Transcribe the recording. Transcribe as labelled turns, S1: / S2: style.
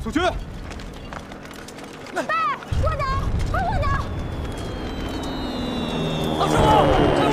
S1: 小军，
S2: 爸，卧倒，快卧倒！
S3: 老师傅，